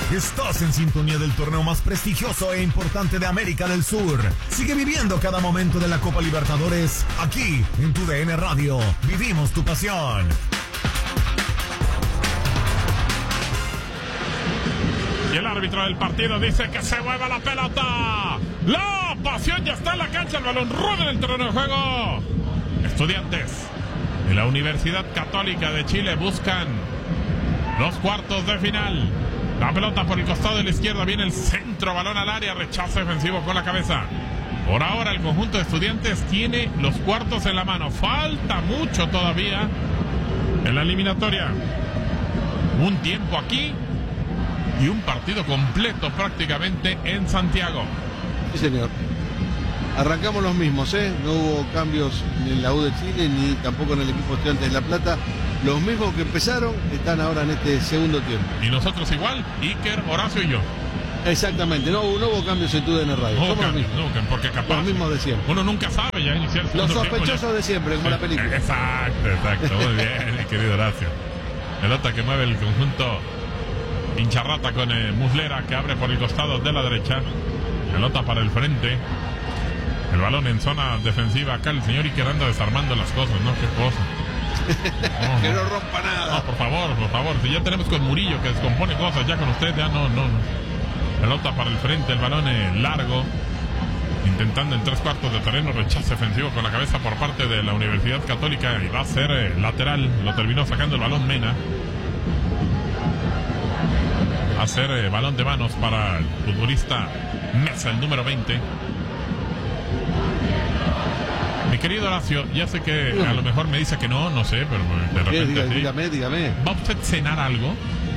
Estás en sintonía del torneo más prestigioso e importante de América del Sur. Sigue viviendo cada momento de la Copa Libertadores aquí en tu DN Radio. Vivimos tu pasión. Y el árbitro del partido dice que se mueva la pelota. La pasión ya está en la cancha. El balón rueda en el terreno de juego. Estudiantes de la Universidad Católica de Chile buscan los cuartos de final. La pelota por el costado de la izquierda, viene el centro, balón al área, rechazo defensivo con la cabeza. Por ahora el conjunto de Estudiantes tiene los cuartos en la mano. Falta mucho todavía en la eliminatoria. Un tiempo aquí y un partido completo prácticamente en Santiago. Sí, señor. Arrancamos los mismos, no hubo cambios ni en la U de Chile ni tampoco en el equipo Estudiantes de La Plata. Los mismos que empezaron están ahora en este segundo tiempo. Y nosotros igual, Iker, Horacio y yo. Exactamente, no hubo cambios en tu DN Radio. No, Somos los mismos. nunca, porque capaz los mismos de siempre. Uno nunca sabe ya iniciar. Los sospechosos de siempre, como la película. Exacto, muy bien, mi querido Horacio. Pelota que mueve el conjunto hincharrata con Muslera, que abre por el costado de la derecha. Pelota para el frente. El balón en zona defensiva. Acá el señor Iker anda desarmando las cosas, ¿no? Qué cosa. Que no rompa nada. No, por favor. Si ya tenemos con Murillo que descompone cosas, ya con usted, ya no. Pelota para el frente, el balón largo. Intentando en 3/4 de terreno, rechazo defensivo con la cabeza por parte de la Universidad Católica. Y va a ser lateral. Lo terminó sacando el balón Mena. Va a ser balón de manos para el futbolista Mesa, el número 20. Mi querido Horacio, ya sé que a lo mejor me dice que no sé, pero de repente dígame. ¿Va usted a cenar algo?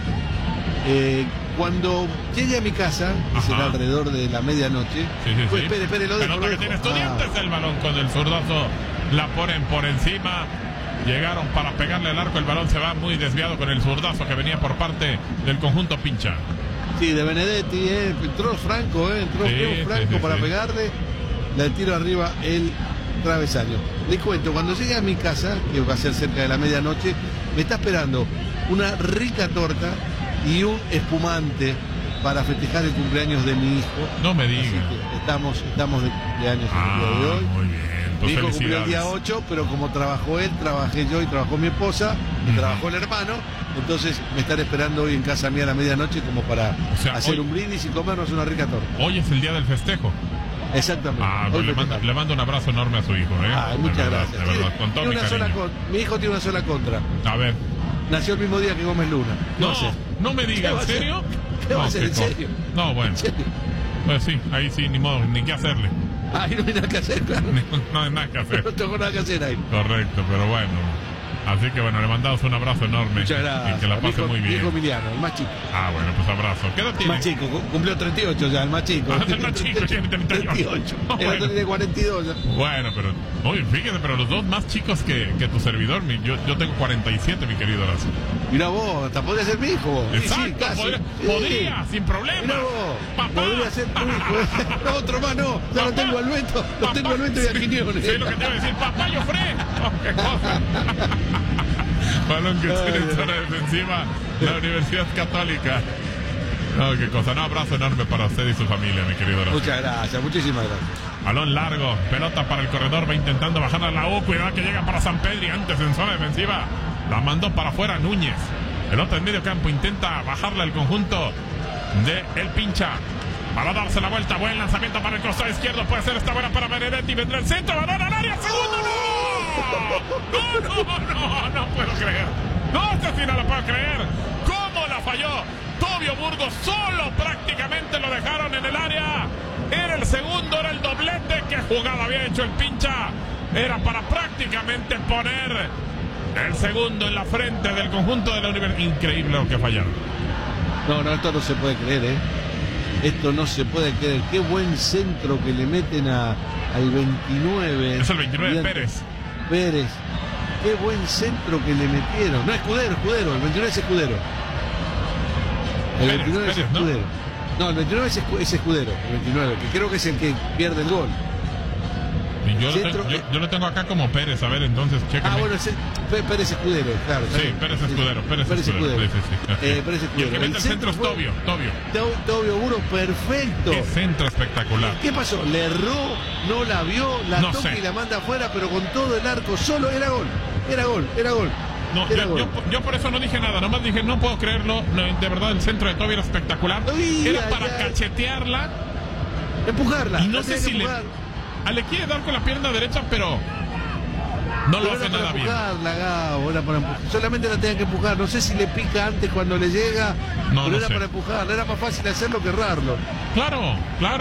Cuando llegue a mi casa, que será alrededor de la medianoche. Sí. Pues, espere, lo dejo. Pelota que tiene Estudiantes, el balón con el zurdazo, la ponen por encima. Llegaron para pegarle al arco, el balón se va muy desviado con el zurdazo que venía por parte del conjunto pincha. Sí, de Benedetti, entró Franco, entró para pegarle, le tiro arriba el travesaño. Les cuento, cuando llegue a mi casa, que va a ser cerca de la medianoche, me está esperando una rica torta y un espumante para festejar el cumpleaños de mi hijo. No me diga. Estamos de cumpleaños el día de hoy. Muy bien. Mi hijo cumplió el día 8, pero como trabajó él, trabajé yo y trabajó mi esposa, y trabajó el hermano, entonces me están esperando hoy en casa mía a la medianoche como para hacer un brindis y comernos una rica torta. Hoy es el día del festejo. Exactamente. Le mando un abrazo enorme a su hijo. Muchas gracias. De verdad, con todo mi cariño. Mi hijo tiene una sola contra. A ver. Nació el mismo día que Gómez Luna. No me diga, ¿en serio? ¿Qué va a hacer? ¿En serio? No, bueno. Pues sí, ahí sí, ni modo, ni qué hacerle. Ahí no hay nada que hacer, claro. No hay nada que hacer. No tengo nada que hacer ahí. Correcto, pero bueno. Así que bueno, le mandamos un abrazo enorme. Muchas gracias. Y que la pase muy bien. Mi hijo Emiliano, el más chico. Bueno, pues abrazo. ¿Qué edad tiene? Más chico, cumplió 38 ya, el más chico. El más chico tiene 38. El otro tiene 42 ya. Bueno, pero, oye, fíjate, pero los dos más chicos que tu servidor, yo tengo 47, mi querido Horacio. Mira vos, hasta podría ser mi hijo. Exacto, podría, sin problema. Mira vos, papá. Podría ser tu hijo. No, otro más no, ya lo tengo al Beto, y a Quiñones. Sí, lo que te iba a decir, papá, yo Fred. Qué cosa. Balón que tiene en zona defensiva la Universidad Católica. No, qué cosa. No, abrazo enorme para usted y su familia, mi querido Horacio. Muchas gracias, muchísimas gracias. Balón largo, pelota para el corredor, va intentando bajar a la U. Cuidado que llega para San Pedro y antes en zona defensiva la mandó para afuera Núñez. Pelota en medio campo, intenta bajarla el conjunto de el pincha. Para darse la vuelta, buen lanzamiento para el costado izquierdo. Puede ser esta buena para Benedetti. Vendrá el centro, balón al área, segundo, no puedo creer. No, esta sí no la puedo creer. ¿Cómo la falló? Tobio Burgos solo prácticamente lo dejaron en el área. Era el segundo, era el doblete. Que jugada había hecho el pincha. Era para prácticamente poner el segundo en la frente del conjunto de la Universidad. Increíble lo que fallaron. No, esto no se puede creer, Esto no se puede creer. Qué buen centro que le meten al 29. Es el 29 Pérez. Qué buen centro que le metieron. No, Escudero. El 29 es Escudero. El 29 es Escudero. No, el 29 es Escudero. El 29, que creo que es el que pierde el gol. Yo lo tengo acá como Pérez, a ver, entonces, chécame. Bueno, Pérez Escudero, claro. Sí, Pérez Escudero. Pérez Escudero. Pérez Escudero. Y el que mete el centro es Tobio. Tobio Burgos, perfecto. Qué centro espectacular. ¿Qué pasó? Le erró, no la vio, la toca y la manda afuera, pero con todo el arco solo, era gol. No, yo por eso no dije nada, nomás dije, no puedo creerlo, de verdad el centro de Tobio era espectacular. Era para cachetearla. Empujarla. Y no sé si le quiere dar con la pierna derecha, pero no lo hace nada bien. Gabo, era para empujar. Solamente la tenía que empujar. No sé si le pica antes cuando le llega, pero era para empujarla. Era más fácil hacerlo que errarlo. Claro.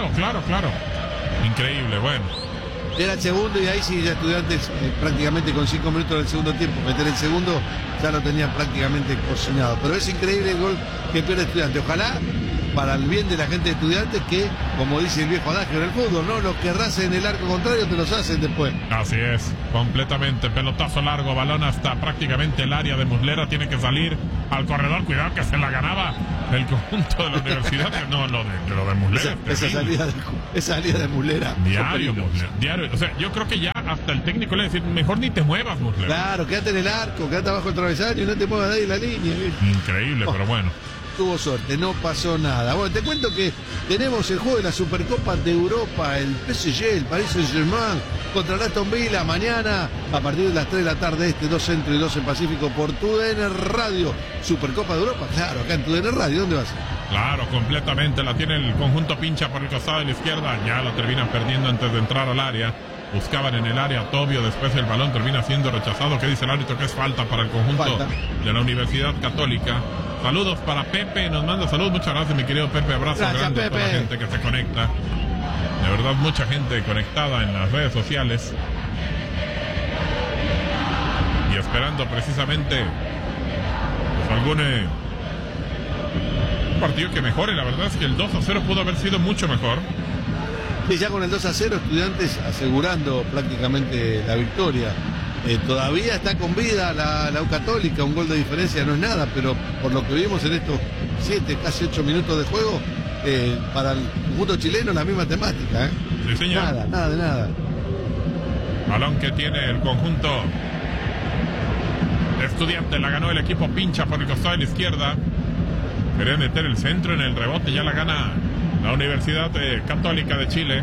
Increíble, bueno. Era el segundo y ahí sí ya Estudiantes prácticamente con 5 minutos del segundo tiempo. Meter el segundo ya lo tenía prácticamente cocinado. Pero es increíble el gol que pierde Estudiantes. Ojalá para el bien de la gente de Estudiantes que, como dice el viejo adagio en el fútbol, ¿no? Los que racen el arco contrario te los hacen después. Así es, completamente. Pelotazo largo, balón hasta prácticamente el área de Muslera. Tiene que salir al corredor. Cuidado que se la ganaba el conjunto de la universidad. No, lo de Muslera. Esa salida de Muslera. Diario. O sea, yo creo que ya hasta el técnico le decir, mejor ni te muevas, Muslera. Claro, quédate en el arco, quédate abajo del travesaño y no te muevas de ahí la línea. Increíble, pero bueno. Tuvo suerte, no pasó nada. Bueno, te cuento que tenemos el juego de la Supercopa de Europa, el PSG, el Paris Saint-Germain contra el Aston Villa mañana a partir de las 3 de la tarde, 2 Centro y 2 en Pacífico por TUDN Radio. Supercopa de Europa, claro, acá en TUDN Radio, ¿dónde vas? Claro, completamente, la tiene el conjunto pincha por el costado de la izquierda, ya lo terminan perdiendo antes de entrar al área. Buscaban en el área Tobio, después el balón termina siendo rechazado. ¿Qué dice el árbitro? Que es falta para el conjunto de la Universidad Católica. Saludos para Pepe, nos manda saludos. Muchas gracias, mi querido Pepe. Abrazo grande a toda la gente que se conecta. De verdad, mucha gente conectada en las redes sociales. Y esperando precisamente pues, algún partido que mejore. La verdad es que el 2-0 pudo haber sido mucho mejor. Y ya con el 2-0, Estudiantes asegurando prácticamente la victoria. Todavía está con vida la U Católica, un gol de diferencia no es nada, pero por lo que vimos en estos 7, casi 8 minutos de juego, para el conjunto chileno la misma temática. Sí, señor. Nada de nada. Balón que tiene el conjunto Estudiantes, la ganó el equipo pincha por el costado de la izquierda. Quería meter el centro en el rebote, ya la gana la Universidad Católica de Chile.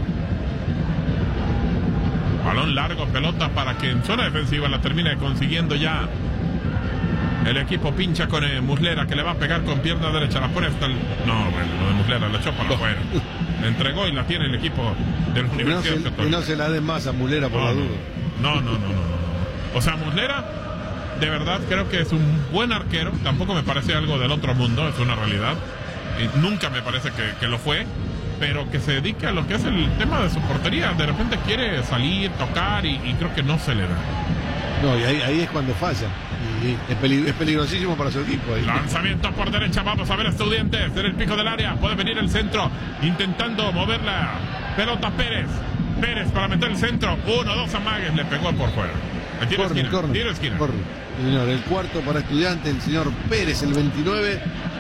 Balón largo, pelota para que en zona defensiva la termine consiguiendo ya el equipo pincha con Muslera, que le va a pegar con pierna derecha. La pone hasta el... No, bueno, lo de Muslera, la echó para afuera. La entregó y la tiene el equipo de la Universidad Católica. Y no se la den más a Muslera por la duda. No. O sea, Muslera, de verdad, creo que es un buen arquero. Tampoco me parece algo del otro mundo, es una realidad. Y nunca me parece que lo fue. Pero que se dedique a lo que es el tema de su portería. De repente quiere salir, tocar y creo que no se le da. No, y ahí es cuando falla. Y es peligrosísimo para su equipo. Ahí. Lanzamiento por derecha, vamos a ver Estudiantes en el pico del área. Puede venir el centro, intentando mover la pelota Pérez para meter el centro. 1-2 amagues, le pegó por fuera. Tiro esquina. Señor, el cuarto para Estudiantes, el señor Pérez, el 29.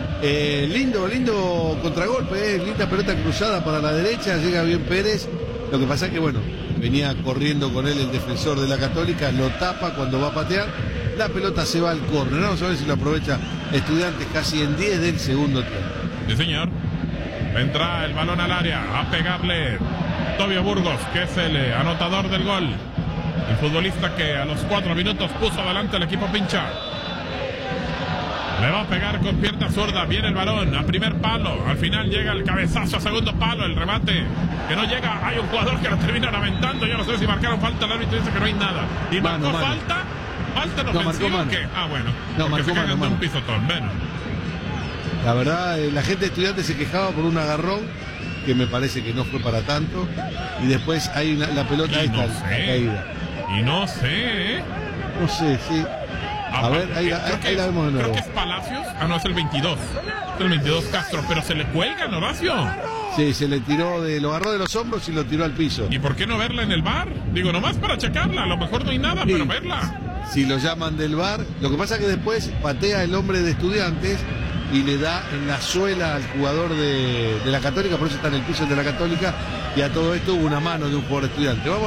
Lindo contragolpe, linda pelota cruzada para la derecha, llega bien Pérez. Lo que pasa es que bueno, venía corriendo con él el defensor de la Católica, lo tapa cuando va a patear, la pelota se va al córner. Vamos a ver si lo aprovecha Estudiantes casi en 10 del segundo tiempo. Sí, señor. Entra el balón al área a pegarle Tobio Burgos, que es el anotador del gol. El futbolista que a los 4 minutos puso adelante al equipo pincha. Le va a pegar con pierna zurda. Viene el balón a primer palo. Al final llega el cabezazo a segundo palo. El remate que no llega. Hay un jugador que lo termina lamentando. Yo no sé si marcaron falta. El árbitro dice que no hay nada. Y marcó falta. Falta en ofensiva. Bueno, porque se cagan de un pisotón. Bueno. La verdad, la gente de Estudiantes se quejaba por un agarrón que me parece que no fue para tanto. Y después hay la pelota caída. Y no sé. No sé, sí. A ver, ahí la vemos de nuevo. Creo que es Palacios. No, es el 22. Es el 22 Castro, pero se le cuelga, ¿no, Horacio? Sí, se le tiró, lo agarró de los hombros y lo tiró al piso. ¿Y por qué no verla en el VAR? Digo, nomás para checarla. A lo mejor no hay nada, pero verla. Si lo llaman del VAR. Lo que pasa es que después patea el hombre de Estudiantes y le da en la suela al jugador de la Católica, por eso está en el piso de la Católica. Y a todo esto hubo una mano de un jugador de Estudiantes. Vamos a ver.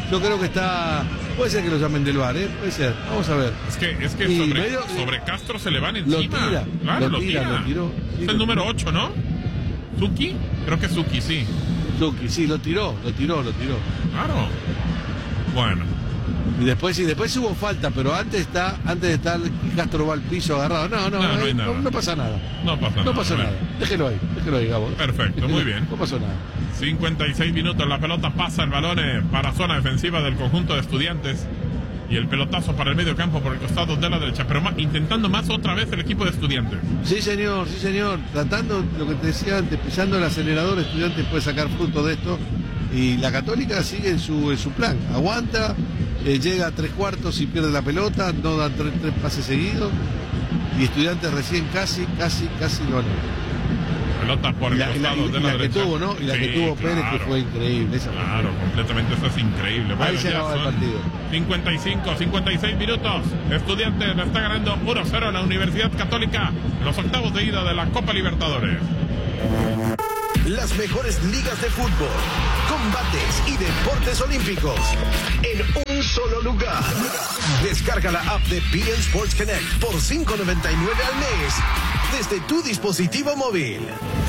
Yo creo que está... Puede ser que lo llamen del VAR, puede ser. Vamos a ver. Es que sobre Castro se le van Lo encima. tira, Claro, lo tiró. Sí, es el número 8, ¿no? ¿Suki? Creo que es Suki, sí. Suki, sí, lo tiró. Claro. Bueno. Y después hubo falta, pero antes de estar Castro va al piso agarrado. No pasa nada. No pasa nada. Déjelo ahí, Gabo. Perfecto, muy bien. No pasó nada. 56 minutos, la pelota pasa el balón para zona defensiva del conjunto de Estudiantes. Y el pelotazo para el medio campo por el costado de la derecha. Pero intentando más otra vez el equipo de Estudiantes. Sí, señor. Tratando lo que te decía antes, pisando el acelerador, Estudiantes puede sacar fruto de esto. Y la Católica sigue en su plan. Aguanta, llega a 3/4 y pierde la pelota, no dan tres pases seguidos. Y Estudiantes recién casi lo anula. Pelota por el costado de la derecha. Que tuvo, ¿no? Y la que tuvo Pérez, que fue increíble. Completamente, eso es increíble. Bueno, ahí se acaba el partido. 56 minutos. Estudiantes le está ganando 1-0 a la Universidad Católica en los octavos de ida de la Copa Libertadores. Las mejores ligas de fútbol, combates y deportes olímpicos en un solo lugar. Descarga la app de beIN Sports Connect por $5.99 al mes desde tu dispositivo móvil.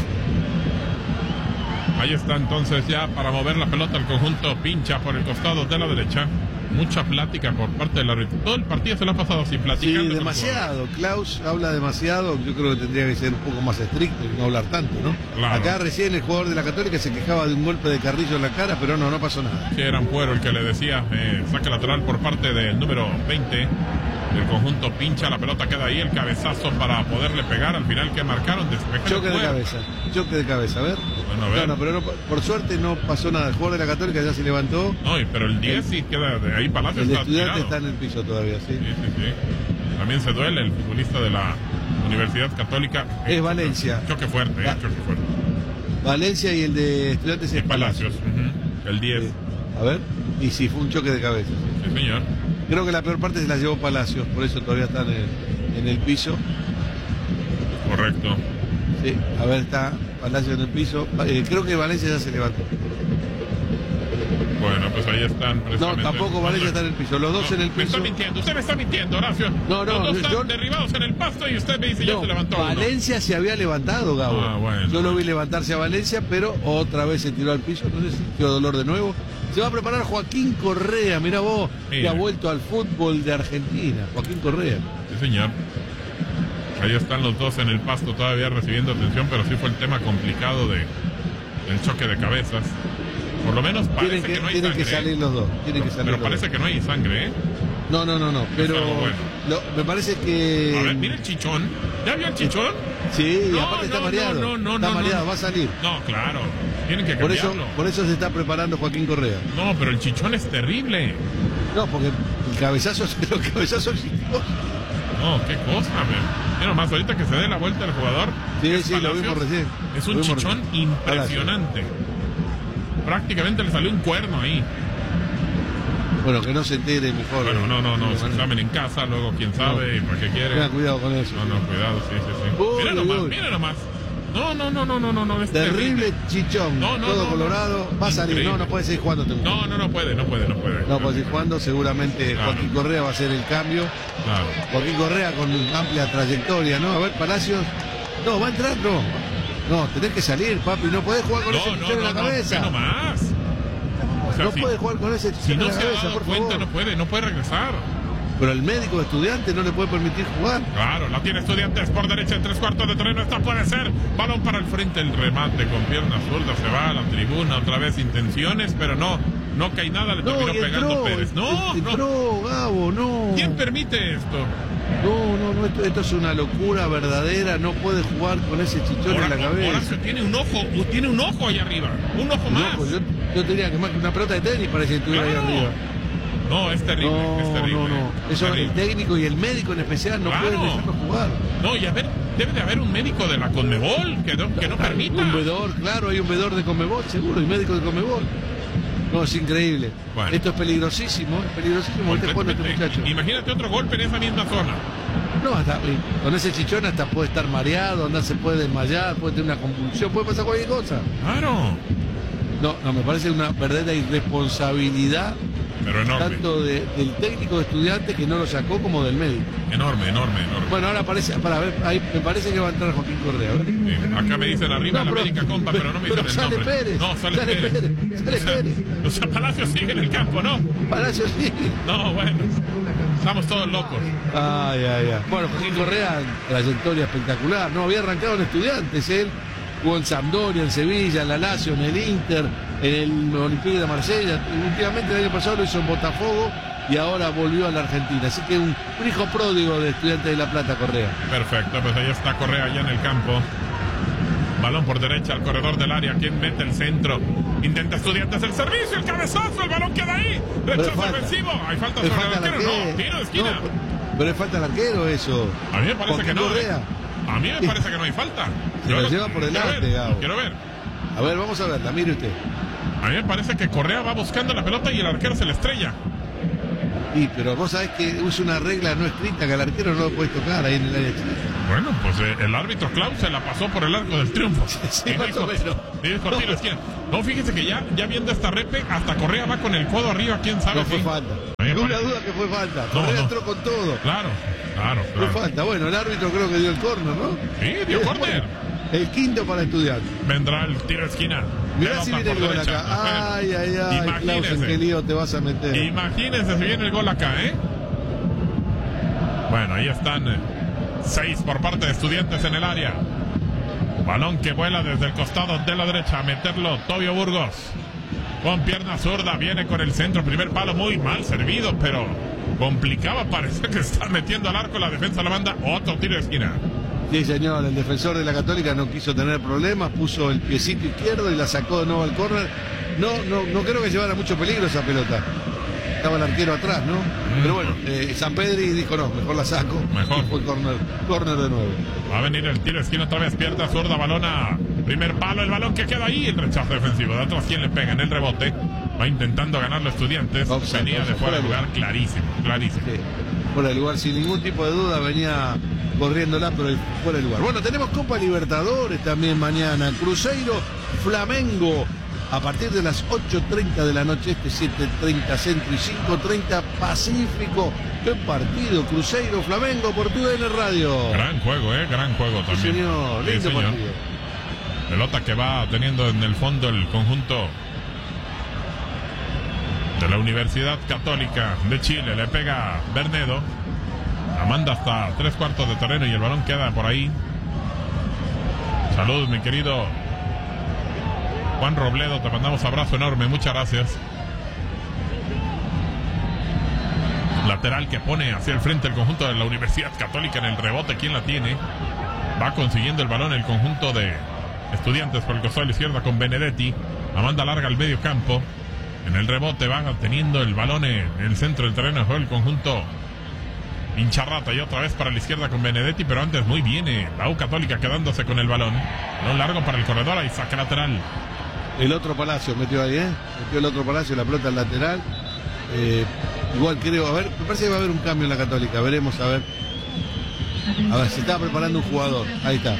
Ahí está entonces ya para mover la pelota el conjunto pincha por el costado de la derecha. Mucha plática por parte del árbitro. Todo el partido se lo ha pasado así platicando. Sí, demasiado. Klaus habla demasiado. Yo creo que tendría que ser un poco más estricto y no hablar tanto, ¿no? Claro. Acá recién el jugador de la Católica se quejaba de un golpe de Carrillo en la cara, pero no pasó nada. Sí, era Ampuero el que le decía saque lateral por parte del número 20. El conjunto pincha, la pelota queda ahí, el cabezazo para poderle pegar al final que marcaron. Choque de cabeza, a ver. Bueno, a ver. No, pero por suerte no pasó nada. El jugador de la Católica ya se levantó. No, pero el 10 sí queda de ahí. Palacios el está Estudiante tirado. está en el piso todavía, sí. Sí. También se duele el futbolista de la Universidad Católica. Es Valencia. Choque fuerte, choque fuerte. Valencia y el de Estudiantes es Palacios. El 10. Sí. A ver. Y sí, fue un choque de cabeza. Sí, señor. Creo que la peor parte se la llevó Palacios, por eso todavía están en el piso. Correcto. Sí, a ver, está Palacios en el piso. Creo que Valencia ya se levantó. Bueno, pues ahí están. No, tampoco Valencia está en el piso. Los dos en el piso. Me está mintiendo, usted me está mintiendo, Horacio. No, los dos están derribados en el pasto y usted me dice ya se levantó. Valencia se había levantado, Gabo. Bueno. Yo lo vi levantarse a Valencia, pero otra vez se tiró al piso. No sé si sintió dolor de nuevo. Se va a preparar Joaquín Correa, mira vos, que ha vuelto al fútbol de Argentina. Joaquín Correa. Sí, señor. Ahí están los dos en el pasto todavía recibiendo atención, pero sí fue el tema complicado del choque de cabezas. Por lo menos parece que no hay sangre. Tienen que salir los dos. Pero parece que no hay sangre, ¿eh? No. Pero bueno. Me parece que... A ver, mira el chichón. ¿Ya vio el chichón? Sí, aparte está mareado. Está mareado, va a salir. No, claro. Tienen que cambiarlo. Por eso se está preparando Joaquín Correa. No, pero el chichón es terrible. No, porque el cabezazo es los cabezazos exitosos. No, qué cosa, mira nomás, ahorita que se dé la vuelta el jugador. Sí, Palacios, lo vimos recién. Es un chichón impresionante. Prácticamente le salió un cuerno ahí. Bueno, que no se entere mejor. Bueno, no, se examen en casa, luego quién sabe y para qué quiere. Tenga cuidado con eso. No, cuidado, sí. Mira nomás. No. Es terrible chichón. Todo colorado. Va a salir. No puede seguir jugando. No puede. No puede seguir jugando. Seguramente Joaquín Correa va a ser el cambio. Claro. Joaquín Correa con amplia trayectoria, ¿no? A ver, Palacios. No, va a entrar, no, tenés que salir, papi. No podés jugar con ese chichón en la cabeza. No más. O sea, no puede jugar con ese chichón en la cabeza, por cuenta, favor. no puede regresar. Pero el médico de Estudiantes no le puede permitir jugar. Claro, la tiene Estudiantes por derecha en 3/4 de terreno. Esta puede ser. Balón para el frente, el remate con pierna zurda. Se va a la tribuna, otra vez intenciones, pero no cae nada. Le terminó pegando Pérez. No, Gabo, no. ¿Quién permite esto? No, esto es una locura verdadera. No puede jugar con ese chichón en la cabeza. Horacio tiene un ojo ahí arriba. Un ojo más. Yo diría que más que una pelota de tenis parece que estuviera ahí arriba. No, es terrible, No. Eso el técnico y el médico en especial no pueden dejarlo jugar. No, y debe de haber un médico de la Conmebol que no permita. Un vedor, claro, hay un vedor de Conmebol, seguro, y médico de Conmebol. No, es increíble. Bueno. Esto es peligrosísimo este muchacho. Imagínate otro golpe en esa misma zona. No, con ese chichón hasta puede estar mareado, se puede desmayar, puede tener una convulsión, puede pasar cualquier cosa. Claro. No, me parece una verdadera irresponsabilidad Pero enorme. Tanto del técnico de Estudiantes, que no lo sacó, como del médico. Enorme. Bueno, ahora aparece, para ver, ahí me parece que va a entrar Joaquín Correa. Sí, acá me dicen arriba la América, compa, pero no me dicen el sale nombre. Pérez, No, sale Pérez. Sale Pérez. O sea, Palacio sigue en el campo, ¿no? Palacio sí. No, bueno. Estamos todos locos. Ay. Bueno, Joaquín Correa, trayectoria espectacular. No, había arrancado en Estudiantes él. Jugó en Sampdoria, en Sevilla, en la Lazio, en el Inter, en el Olympique de Marsella. Últimamente el año pasado lo hizo en Botafogo y ahora volvió a la Argentina. Así que un hijo pródigo de Estudiantes de La Plata, Correa. Perfecto, pues ahí está Correa ya en el campo. Balón por derecha al corredor del área. ¿Quién mete el centro? Intenta Estudiantes el servicio, el cabezazo, el balón queda ahí. Rechazo ofensivo. Hay falta sobre el arquero. No, tiro de esquina. No, pero le falta al arquero eso. A mí me parece que no. Correa. A mí me parece que no hay falta. Se lo lleva por delante, Gabo. Quiero ver. A ver, vamos a verla, mire usted. A mí me parece que Correa va buscando la pelota y el arquero se le estrella. Sí, pero vos sabés que es una regla no escrita que al arquero no lo puedes tocar ahí en el área chica. Bueno, pues el árbitro Klaus se la pasó por el arco del triunfo. Sí, dijo tiro esquina. No, fíjese que ya viendo esta repe, hasta Correa va con el codo arriba, quién sabe. No fue falta. Ninguna duda que fue falta. Correa entró con todo. Claro. Fue falta. Bueno, el árbitro creo que dio el córner, ¿no? Sí, dio córner. El quinto para Estudiantes. Vendrá el tiro de esquina. Mirá si viene el gol acá. Ay. Klaus, ¿en qué lío te vas a meter? Imagínense si viene el gol acá, ¿eh? Bueno, ahí están 6 por parte de Estudiantes en el área. Balón que vuela desde el costado de la derecha a meterlo Tobio Burgos. Con pierna zurda, viene con el centro, primer palo muy mal servido, pero complicaba, parece que está metiendo al arco la defensa de la banda. Otro tiro de esquina. Sí, señor, el defensor de la Católica no quiso tener problemas, puso el piecito izquierdo y la sacó de nuevo al córner. No creo que llevara mucho peligro esa pelota. Estaba el arquero atrás, ¿no? Pero bueno, Sampedri dijo no, mejor la saco. Mejor. Y fue córner de nuevo. Va a venir el tiro de esquina otra vez, pierna zurda, balona. Primer palo, el balón que queda ahí, el rechazo defensivo. De atrás, ¿quién le pega en el rebote? Va intentando ganar los Estudiantes. Venía de fuera de lugar, clarísimo. Sí, fuera de lugar, sin ningún tipo de duda, venía corriéndola, pero fuera de lugar. Bueno, tenemos Copa Libertadores también mañana. Cruzeiro, Flamengo. A partir de las 8:30 de la noche, 7:30 centro y 5:30 Pacífico. ¡Qué partido! Cruzeiro, Flamengo por TUDN Radio. Gran juego, gran juego también. Sí, señor, lindo partido. Pelota que va teniendo en el fondo el conjunto de la Universidad Católica de Chile. Le pega Bernedo. La manda hasta 3/4 de terreno y el balón queda por ahí. Saludos, mi querido Juan Robledo, te mandamos abrazo enorme, muchas gracias. Lateral que pone hacia el frente el conjunto de la Universidad Católica en el rebote. ¿Quién la tiene? Va consiguiendo el balón el conjunto de Estudiantes por el costado de la izquierda con Benedetti. La manda larga al medio campo. En el rebote va teniendo el balón en el centro del terreno de juego el conjunto Incharrata, y otra vez para la izquierda con Benedetti, pero antes muy bien la U Católica quedándose con el balón. Balón largo para el corredor, ahí saca lateral. El otro Palacio metió ahí, metió el otro Palacio, la pelota al lateral. Igual creo, a ver, me parece que va a haber un cambio en la Católica, veremos, a ver. A ver, se está preparando un jugador, ahí está.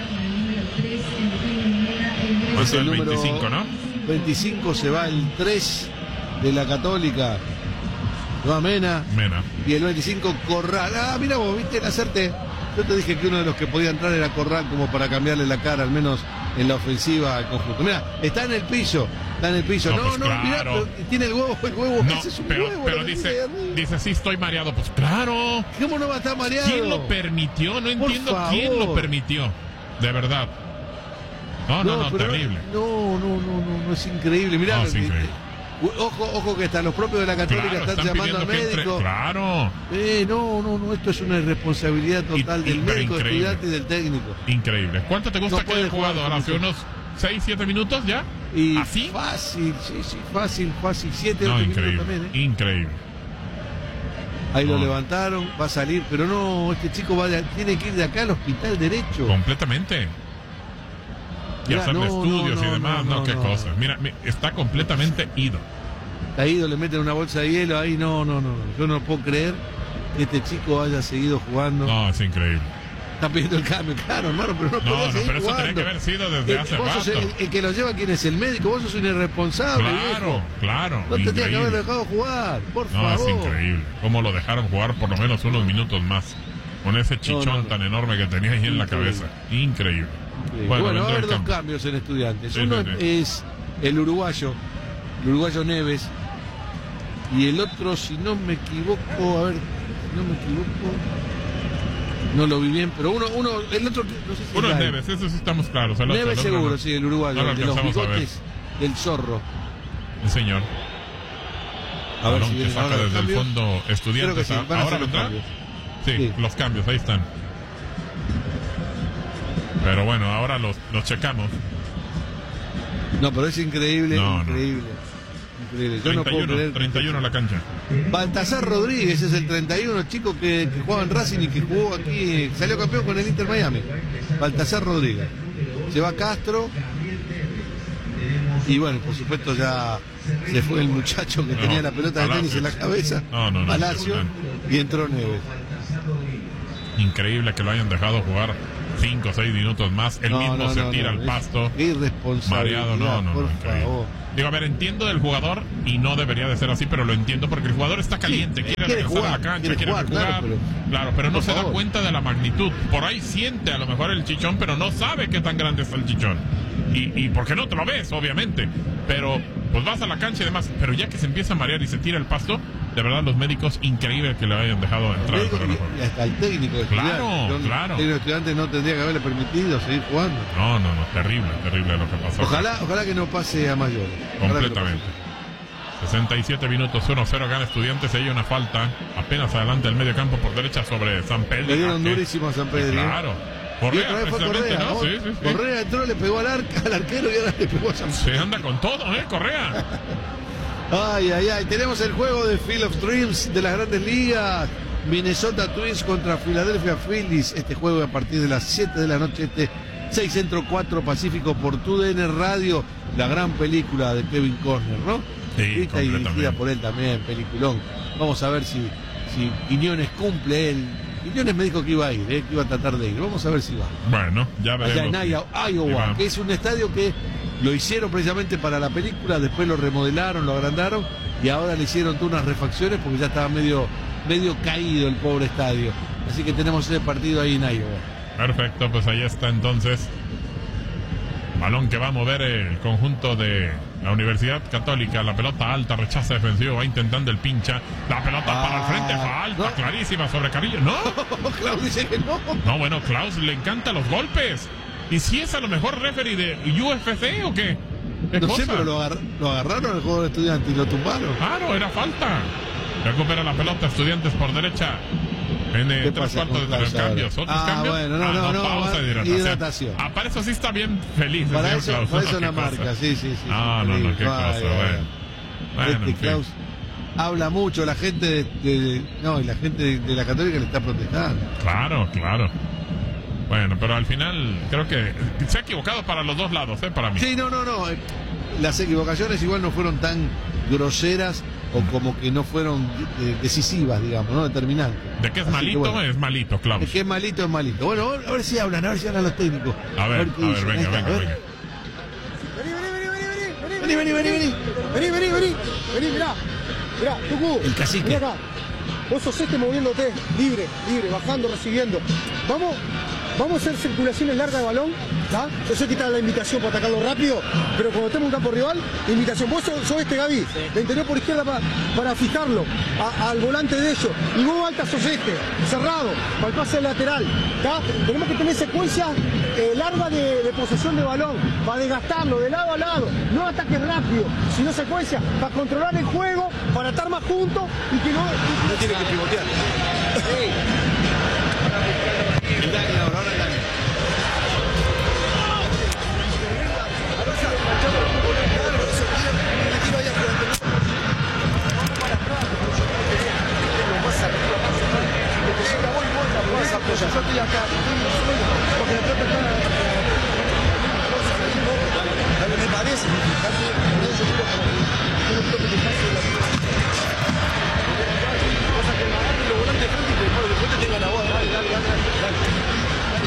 Es el número 25, ¿no? 25 se va el 3 de la Católica. No a Mena. Y el 25 Corral. Ah, mira vos, viste, la acerté. Yo te dije que uno de los que podía entrar era Corral como para cambiarle la cara, al menos en la ofensiva al conjunto. Mira, está en el piso. Está en el piso. No, pues claro. Mirá, tiene el huevo. No, ese es un pero, huevo. Pero dice, sí, estoy mareado. Pues claro. ¿Cómo no va a estar mareado? ¿Quién lo permitió? No entiendo quién lo permitió. De verdad. No, terrible. No, es increíble. Mirá, no, es increíble. Ojo que hasta los propios de la Católica están llamando al médico. Claro. No, esto es una irresponsabilidad total del médico, del estudiante y del técnico. Increíble. ¿Cuánto te gusta que haya jugado? Ahora hace unos 6-7 minutos ya. Y ¿así? Fácil, sí, fácil. 7-8 minutos también. Increíble. Ahí lo levantaron, va a salir, pero no, este chico tiene que ir de acá al hospital derecho. Completamente. Y hacerle estudios y demás, qué cosas. Mira, está completamente ido. Está ido, le meten una bolsa de hielo ahí, no. Yo no puedo creer que este chico haya seguido jugando. No, es increíble. Está pidiendo el cambio, claro, hermano, pero no podés seguir pero eso jugando. tenía que haber sido desde hace Vos rato. sos el que lo lleva, ¿quién es? El médico, vos sos un irresponsable, viejo. Claro. No te tenía que haber dejado jugar, por favor. No, es increíble. Cómo lo dejaron jugar por lo menos unos minutos más. Con ese chichón tan enorme que tenía ahí en la cabeza. Increíble. Bueno, va a haber dos cambios en Estudiantes. Uno es el uruguayo Neves. Y el otro, si no me equivoco, no lo vi bien, pero el otro, no sé si uno es Neves, eso sí estamos claros. Neves seguro, sí, el uruguayo, de los bigotes del zorro. El señor. A ver si que saca desde el fondo Estudiantes. Sí, ¿Ahora vendrá? Sí, los cambios, ahí están. Pero bueno, ahora los checamos. No, pero es increíble, increíble. Yo 31, no puedo creer. 31 a la cancha. Baltasar Rodríguez es el 31, chico que jugaba en Racing y que jugó aquí, salió campeón con el Inter Miami. Baltasar Rodríguez. Se va Castro. Y bueno, por supuesto ya se fue el muchacho que tenía la pelota de tenis en la cabeza. Palacio. Y entró Neves. Increíble que lo hayan dejado jugar 5 o 6 minutos más. Él mismo se tira al pasto. Irresponsabilidad, mareado, por favor. Digo, a ver, entiendo del jugador y no debería de ser así, pero lo entiendo porque el jugador está caliente, quiere regresar jugar, a la cancha, quiere jugar. Claro, pero no se da cuenta de la magnitud. Por ahí siente a lo mejor el chichón, pero no sabe qué tan grande está el chichón. Y porque no te lo ves, obviamente. Pero pues vas a la cancha y demás. Pero ya que se empieza a marear y se tira el pasto, de verdad los médicos, increíble que le hayan dejado entrar. Y hasta el técnico de claro. El técnico de Estudiantes no tendría que haberle permitido seguir jugando. No, terrible lo que pasó. Ojalá que no pase a mayores. Completamente. 67 minutos, 1-0 gana Estudiantes. Hay una falta apenas adelante del medio campo por derecha sobre San Pedro. Le dieron durísimo a San Pedro. Claro. Correa, ¿no? Sí. Correa entró, le pegó al arquero y ahora le pegó a San Pedro. Se anda con todo, Correa. Ay. Tenemos el juego de Field of Dreams de las Grandes Ligas. Minnesota Twins contra Philadelphia Phillies. Este juego a partir de las 7 de la noche. 6 Centro 4 Pacífico por TUDN Radio. La gran película de Kevin Costner, ¿no? Sí, escrita y dirigida por él también, peliculón. Vamos a ver si Quiñones cumple él. Quiñones me dijo que iba a ir, que iba a tratar de ir. Vamos a ver si va. Bueno, ya veremos. Allá en Iowa, que es un estadio que lo hicieron precisamente para la película, después lo remodelaron, lo agrandaron y ahora le hicieron todas unas refacciones porque ya estaba medio caído el pobre estadio. Así que tenemos ese partido ahí en Iowa. Perfecto, pues ahí está entonces. Balón que va a mover el conjunto de la Universidad Católica. La pelota alta, rechaza defensivo, va intentando el pincha. La pelota para el frente, falta clarísima sobre Carrillo. No, Klaus dice que no. No, bueno, Klaus le encantan los golpes. ¿Y si es a lo mejor referee de UFC o qué? No sé, pero lo agarraron al juego de Estudiantes y lo tumbaron. Claro, era falta. Recupera la pelota Estudiantes por derecha. En 3/4 de los cambios. ¿Otros cambios? Bueno, no, pausa de hidratación. Para eso sí está bien feliz. Para eso la marca, sí. No, qué cosa, bueno. Klaus habla mucho, la gente de la Católica le está protestando. Claro. Bueno, pero al final creo que se ha equivocado para los dos lados, para mí. Sí, no. Las equivocaciones igual no fueron tan groseras o como que no fueron decisivas, digamos, ¿no? Determinantes. De que es malito, es malito, Klaus. De que es malito. Bueno, a ver si hablan los técnicos. A ver, venga. Vení, mirá, Tucu. El cacique. Mirá acá. Vos sos moviéndote, libre, bajando, recibiendo. Vamos a hacer circulaciones largas de balón, ¿tá? Yo sé que está la invitación para atacarlo rápido, pero cuando tenemos un campo rival, invitación. Vos sos Gaby, de interior por izquierda para fijarlo al volante de ellos. Y vos, Alta, sos cerrado, para el pase lateral, ¿tá? Tenemos que tener secuencias largas de posesión de balón, para desgastarlo de lado a lado, no ataques rápido, sino secuencias, para controlar el juego, para estar más juntos y que no... No tiene que pivotear. El Dani ahora el Dani. Yo estoy acá, porque la pelota está... Me parece, cosa que los volantes de frente y después te tengan la bola, dale.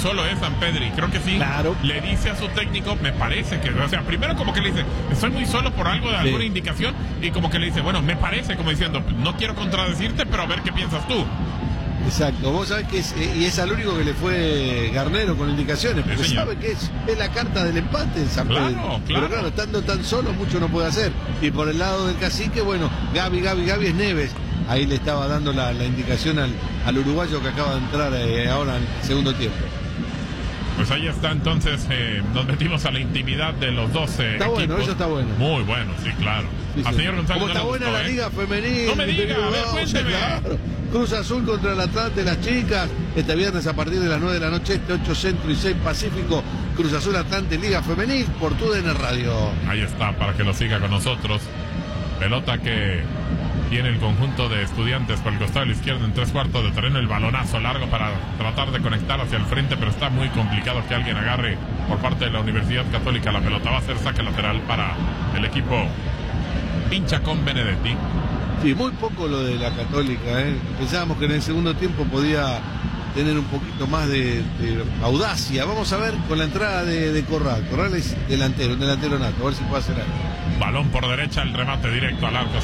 solo es Sampedri, creo que sí. Claro. Le dice a su técnico, me parece que, o sea, primero como que le dice, estoy muy solo por algo de alguna indicación, y como que le dice, bueno, me parece, como diciendo, no quiero contradecirte, pero a ver qué piensas tú. Exacto, vos sabés que es al único que le fue Garnero con indicaciones, porque sabe que es la carta del empate en San Pedro. Claro. Pero claro, estando tan solo mucho no puede hacer. Y por el lado del cacique, bueno, Gaby es Neves. Ahí le estaba dando la indicación al uruguayo que acaba de entrar ahora en el segundo tiempo. Pues ahí está, entonces nos metimos a la intimidad de los dos está equipos. Bueno, eso está bueno. Muy bueno, sí, claro. Sí, Al señor González ¿Cómo está no le buena gustó, la liga femenil? No me diga, a ver, cuénteme. Claro. Cruz Azul contra el Atlante, las chicas. Este viernes a partir de las 9 de la noche, 8 Centro y 6 Pacífico. Cruz Azul Atlante, Liga Femenil, por TUDN Radio. Ahí está, para que lo siga con nosotros. Pelota que tiene el conjunto de Estudiantes por el costado de la izquierda en 3/4 de terreno. El balonazo largo para tratar de conectar hacia el frente, pero está muy complicado que alguien agarre por parte de la Universidad Católica la pelota. Va a ser saque lateral para el equipo hincha con Benedetti. Sí, muy poco lo de la Católica, ¿eh? Pensábamos que en el segundo tiempo podía tener un poquito más de audacia. Vamos a ver con la entrada de Corral. Corral es delantero, un delantero nato, a ver si puede hacer algo. Balón por derecha, el remate directo al arco.